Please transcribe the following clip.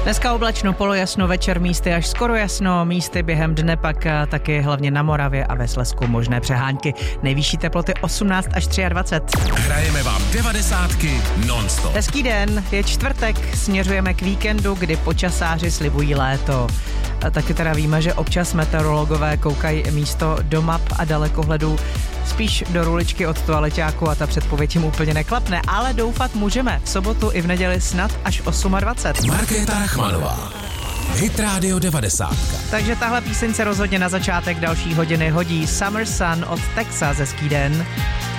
Dneska oblačno, polojasno, večer místy až skoro jasno, místy během dne pak taky hlavně na Moravě a ve Slezsku možné přehánky. Nejvyšší teploty 18 až 23. Hrajeme vám 90 non-stop. Hezký den, je čtvrtek, směřujeme k víkendu, kdy počasáři slibují léto. A taky teda víme, že občas meteorologové koukají místo do map a dalekohledů spíš do ruličky od toaleťáku a ta předpověď jim úplně neklapne, ale doufat můžeme. V sobotu i v neděli snad až 28. Markéta Rachmanová. Hit Radio 90. Takže tahle píseň se rozhodně na začátek další hodiny hodí. Summer Sun od Texa, hezký den.